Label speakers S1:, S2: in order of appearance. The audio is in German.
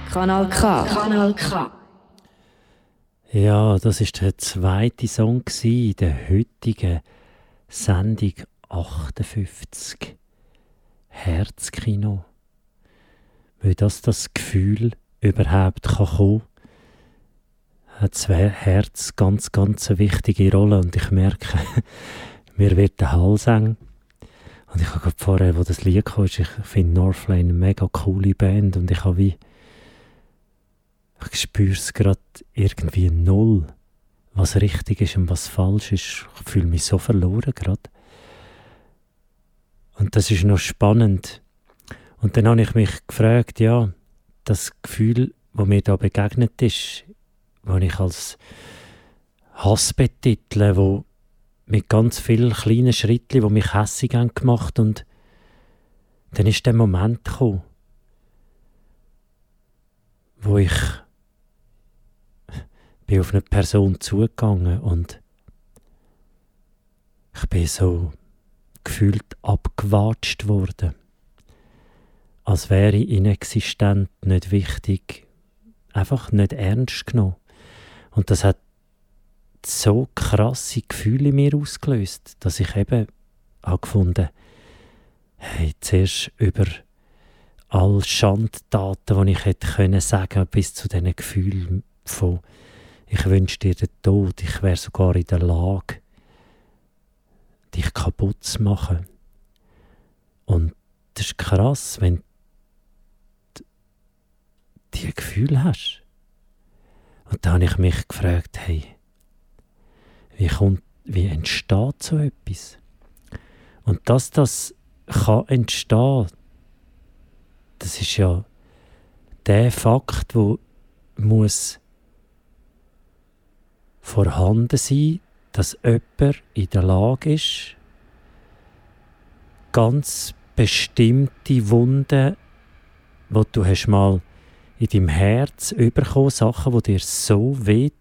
S1: Kanal K. Kanal K.
S2: Ja, das ist der zweite Song in der heutigen Sendung 58. Herzkino. Weil das Gefühl überhaupt kommen kann, hat das Herz ganz eine wichtige Rolle. Und ich merke, mir wird der Hals eng. Und ich habe gerade vorher, wo das Lied kam, ich finde Northlane eine mega coole Band und ich spüre es gerade irgendwie null, was richtig ist und was falsch ist. Ich fühle mich so verloren gerade. Und das ist noch spannend. Und dann habe ich mich gefragt, ja, das Gefühl, das mir da begegnet ist, das ich als Hass betitle, wo mit ganz vielen kleinen Schritten, die mich hässig haben gemacht, und dann ist der Moment gekommen, wo ich bin auf eine Person zugegangen und ich bin so gefühlt abgewatscht worden. Als wäre ich inexistent, nicht wichtig, einfach nicht ernst genommen. Und das hat so krasse Gefühle in mir ausgelöst, dass ich eben gefunden, hey, zuerst über all Schandtaten, die ich hätte können sagen, bis zu diesen Gefühlen von ich wünsche dir den Tod, ich wäre sogar in der Lage, dich kaputt zu machen. Und das ist krass, wenn du diese Gefühle hast. Und da habe ich mich gefragt, hey, wie entsteht so etwas? Und dass das kann entstehen, das ist ja der Fakt, der muss vorhanden sein, dass jemand in der Lage ist, ganz bestimmte Wunden, die du hast mal in deinem Herz bekommen, Sachen, die dir so weh